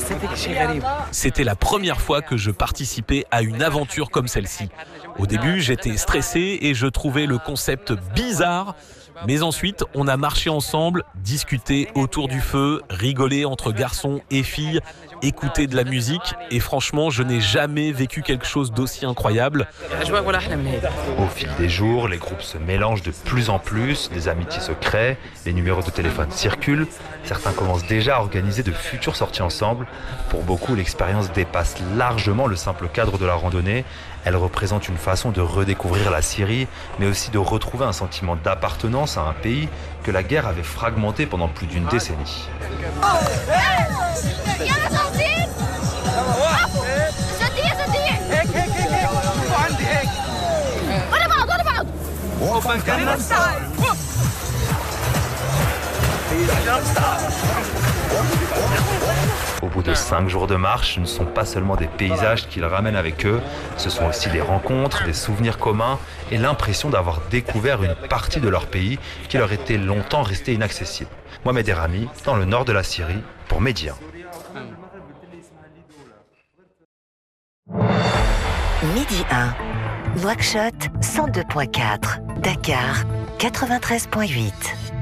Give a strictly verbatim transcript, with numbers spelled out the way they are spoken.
C'était la première fois que je participais à une aventure comme celle-ci. Au début, j'étais stressé et je trouvais le concept bizarre. Mais ensuite, on a marché ensemble, discuté autour du feu, rigolé entre garçons et filles, écouté de la musique. Et franchement, je n'ai jamais vécu quelque chose d'aussi incroyable. Au fil des jours, les groupes se mélangent de plus en plus, des amitiés se créent, les numéros de téléphone circulent. Certains commencent déjà à organiser de futures sorties ensemble. Pour beaucoup, l'expérience dépasse largement le simple cadre de la randonnée. Elle représente une façon de redécouvrir la Syrie, mais aussi de retrouver un sentiment d'appartenance à un pays que la guerre avait fragmenté pendant plus d'une décennie. Au bout de cinq jours de marche, ce ne sont pas seulement des paysages qu'ils ramènent avec eux, ce sont aussi des rencontres, des souvenirs communs et l'impression d'avoir découvert une partie de leur pays qui leur était longtemps restée inaccessible. Mohamed Errami, dans le nord de la Syrie, pour Média. Midi un, Nouakchott cent deux point quatre, Dakar quatre-vingt-treize point huit.